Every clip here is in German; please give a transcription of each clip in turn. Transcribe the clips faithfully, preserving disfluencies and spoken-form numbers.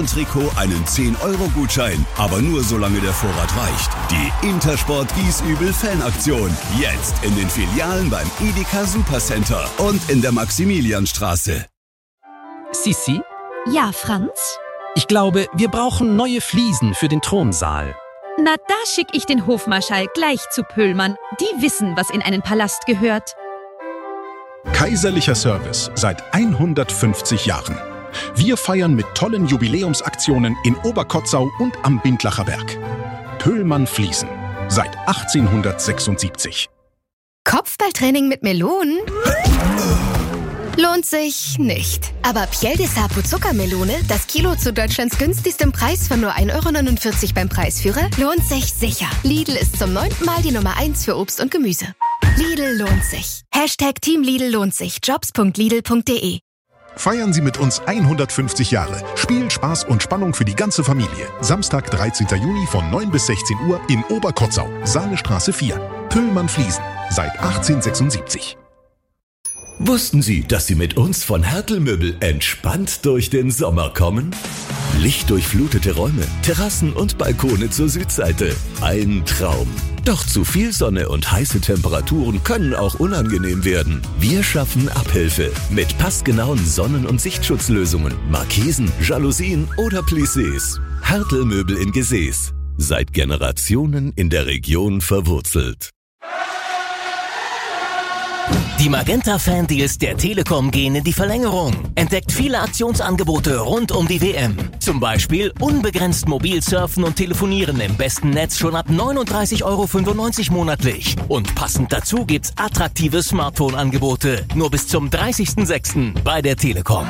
Bayern-Trikot einen zehn Euro Gutschein. Aber nur solange der Vorrat reicht. Die Intersport Giesübel-Fanaktion. Jetzt in den Filialen beim Edeka Supercenter und in der Maximilianstraße. Sissi? Ja, Franz? Ich glaube, wir brauchen neue Fliesen für den Thronsaal. Na, da schick ich den Hofmarschall gleich zu Pöhlmann. Die wissen, was in einen Palast gehört. Kaiserlicher Service seit hundertfünfzig Jahren. Wir feiern mit tollen Jubiläumsaktionen in Oberkotzau und am Bindlacher Berg. Pöhlmann Fliesen. Seit achtzehnhundertsechsundsiebzig. Kopfballtraining mit Melonen? Lohnt sich nicht. Aber Piel de Sapo Zuckermelone, das Kilo zu Deutschlands günstigstem Preis von nur ein Euro neunundvierzig beim Preisführer, lohnt sich sicher. Lidl ist zum neunten Mal die Nummer eins für Obst und Gemüse. Lidl lohnt sich. Hashtag Team Lidl lohnt sich. Jobs punkt lidl punkt de. Feiern Sie mit uns hundertfünfzig Jahre. Spiel, Spaß und Spannung für die ganze Familie. Samstag, dreizehnten Juni von neun bis sechzehn Uhr in Oberkotzau. Saalestraße vier. Pöhlmann Fliesen. Seit achtzehnhundertsechsundsiebzig. Wussten Sie, dass Sie mit uns von Hertel Möbel entspannt durch den Sommer kommen? Lichtdurchflutete Räume, Terrassen und Balkone zur Südseite. Ein Traum. Doch zu viel Sonne und heiße Temperaturen können auch unangenehm werden. Wir schaffen Abhilfe mit passgenauen Sonnen- und Sichtschutzlösungen, Markisen, Jalousien oder Plissés. Hertel Möbel in Gesäß. Seit Generationen in der Region verwurzelt. Die Magenta-Fan-Deals der Telekom gehen in die Verlängerung. Entdeckt viele Aktionsangebote rund um die W M. Zum Beispiel unbegrenzt mobil surfen und telefonieren im besten Netz schon ab neununddreißig Euro fünfundneunzig monatlich. Und passend dazu gibt's attraktive Smartphone-Angebote. Nur bis zum dreißigsten sechsten bei der Telekom.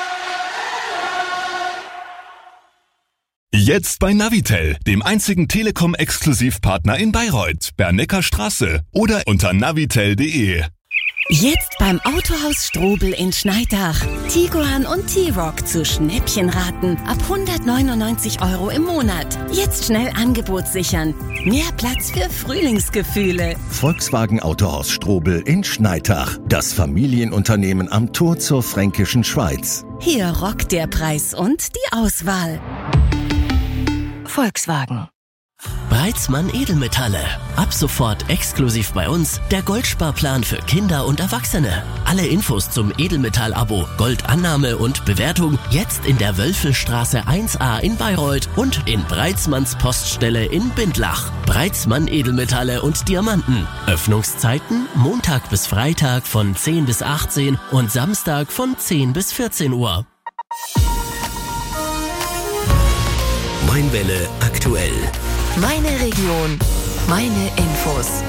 Jetzt bei Navitel, dem einzigen Telekom-Exklusivpartner in Bayreuth, Bernecker Straße oder unter navitel punkt de. Jetzt beim Autohaus Strobel in Schneidach. Tiguan und T-Roc zu Schnäppchenraten ab hundertneunundneunzig Euro im Monat. Jetzt schnell Angebot sichern. Mehr Platz für Frühlingsgefühle. Volkswagen Autohaus Strobel in Schneidach. Das Familienunternehmen am Tor zur Fränkischen Schweiz. Hier rockt der Preis und die Auswahl. Volkswagen. Breitzmann Edelmetalle. Ab sofort exklusiv bei uns der Goldsparplan für Kinder und Erwachsene. Alle Infos zum Edelmetall-Abo, Goldannahme und Bewertung jetzt in der Wölfelstraße eins a in Bayreuth und in Breitzmanns Poststelle in Bindlach. Breitzmann Edelmetalle und Diamanten. Öffnungszeiten Montag bis Freitag von zehn bis achtzehn und Samstag von zehn bis vierzehn Uhr. Mainwelle aktuell. Meine Region, meine Infos.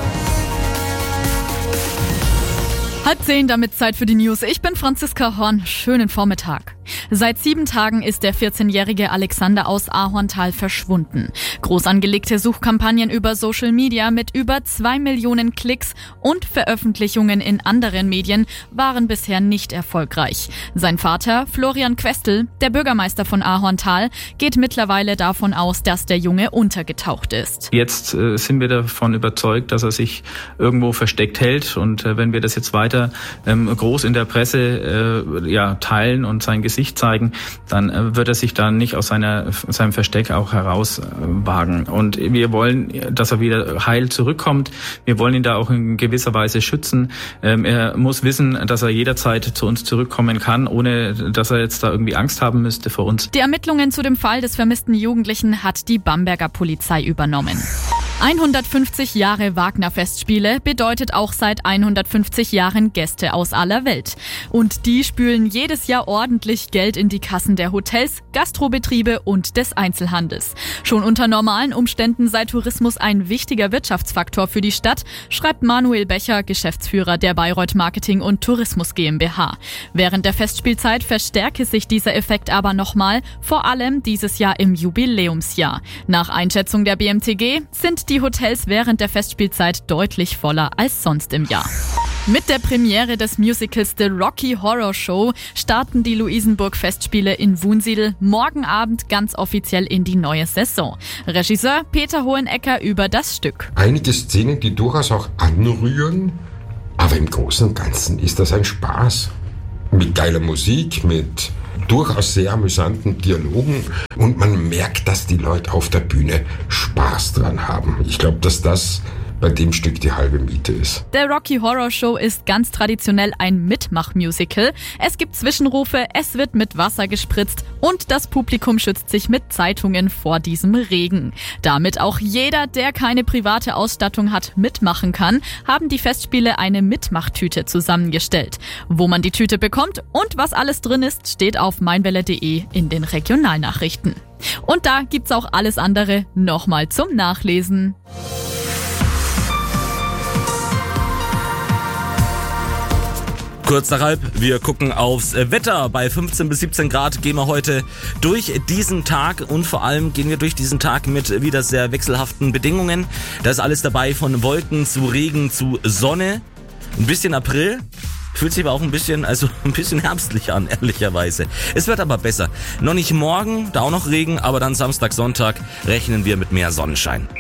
Halb zehn, damit Zeit für die News. Ich bin Franziska Horn. Schönen Vormittag. Seit sieben Tagen ist der vierzehnjährige Alexander aus Ahorntal verschwunden. Groß angelegte Suchkampagnen über Social Media mit über zwei Millionen Klicks und Veröffentlichungen in anderen Medien waren bisher nicht erfolgreich. Sein Vater, Florian Questel, der Bürgermeister von Ahorntal, geht mittlerweile davon aus, dass der Junge untergetaucht ist. Jetzt äh, sind wir davon überzeugt, dass er sich irgendwo versteckt hält. Und äh, wenn wir das jetzt weiter ähm, groß in der Presse äh, ja, teilen und sein Gesicht zeigen, dann äh, wird er sich dann nicht aus seiner, seinem Versteck auch herauswagen. Äh, und wir wollen, dass er wieder heil zurückkommt. Wir wollen ihn da auch in gewisser Weise schützen. Ähm, er muss wissen, dass er jederzeit zu uns zurückkommen kann, ohne dass er jetzt da irgendwie Angst haben müsste vor uns. Die Ermittlungen zu dem Fall des vermissten Jugendlichen hat die Bamberger Polizei übernommen. hundertfünfzig Jahre Wagner-Festspiele bedeutet auch seit hundertfünfzig Jahren Gäste aus aller Welt. Und die spülen jedes Jahr ordentlich Geld in die Kassen der Hotels, Gastrobetriebe und des Einzelhandels. Schon unter normalen Umständen sei Tourismus ein wichtiger Wirtschaftsfaktor für die Stadt, schreibt Manuel Becher, Geschäftsführer der Bayreuth Marketing und Tourismus GmbH. Während der Festspielzeit verstärke sich dieser Effekt aber nochmal, vor allem dieses Jahr im Jubiläumsjahr. Nach Einschätzung der B M T G sind die Hotels während der Festspielzeit deutlich voller als sonst im Jahr. Mit der Premiere des Musicals The Rocky Horror Show starten die Luisenburg-Festspiele in Wunsiedel morgen Abend ganz offiziell in die neue Saison. Regisseur Peter Hohenecker über das Stück. Einige Szenen, die durchaus auch anrühren, aber im Großen und Ganzen ist das ein Spaß. mit geiler Musik, mit durchaus sehr amüsanten Dialogen und man merkt, dass die Leute auf der Bühne Spaß dran haben. Ich glaube, dass das bei dem Stück die halbe Miete ist. Der Rocky Horror Show ist ganz traditionell ein Mitmach-Musical. Es gibt Zwischenrufe, es wird mit Wasser gespritzt und das Publikum schützt sich mit Zeitungen vor diesem Regen. Damit auch jeder, der keine private Ausstattung hat, mitmachen kann, haben die Festspiele eine Mitmachtüte zusammengestellt. Wo man die Tüte bekommt und was alles drin ist, steht auf meinwelle punkt de in den Regionalnachrichten. Und da gibt's auch alles andere nochmal zum Nachlesen. Kurz darauf, wir gucken aufs Wetter. Bei fünfzehn bis siebzehn Grad gehen wir heute durch diesen Tag und vor allem gehen wir durch diesen Tag mit wieder sehr wechselhaften Bedingungen. Da ist alles dabei, von Wolken zu Regen zu Sonne. Ein bisschen April. Fühlt sich aber auch ein bisschen, also ein bisschen herbstlich an, ehrlicherweise. Es wird aber besser. Noch nicht morgen, da auch noch Regen, aber dann Samstag, Sonntag rechnen wir mit mehr Sonnenschein.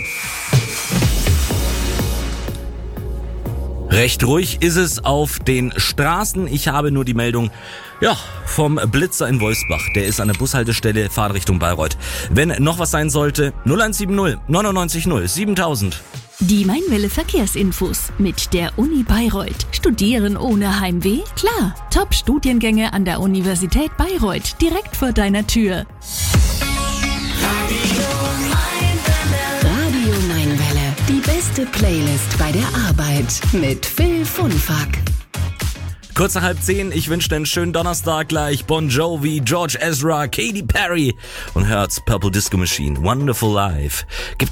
Recht ruhig ist es auf den Straßen. Ich habe nur die Meldung, ja, vom Blitzer in Wolfsbach. Der ist an der Bushaltestelle, Fahrtrichtung Bayreuth. Wenn noch was sein sollte, null eins sieben null neun neun null siebentausend. Die Mainwelle Verkehrsinfos mit der Uni Bayreuth. Studieren ohne Heimweh? Klar. Top-Studiengänge an der Universität Bayreuth. Direkt vor deiner Tür. Radio Mainwelle. Die beste Playlist bei der Arbeit mit Phil Funfack. Kurz nach halb zehn, ich wünsche dir einen schönen Donnerstag gleich. Bon Jovi, George Ezra, Katy Perry und hört's Purple Disco Machine. Wonderful Life. Gibt